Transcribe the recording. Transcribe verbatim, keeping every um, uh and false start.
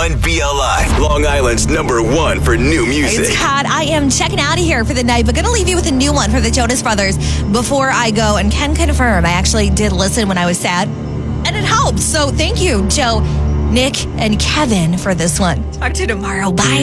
nine B L I, Long Island's number one for new music. It's Kat. I am checking out of here for the night, but going to leave you with a new one for the Jonas Brothers before I go. And can confirm, I actually did listen when I was sad, and it helps. So thank you, Joe, Nick, and Kevin for this one. Talk to you tomorrow. Bye.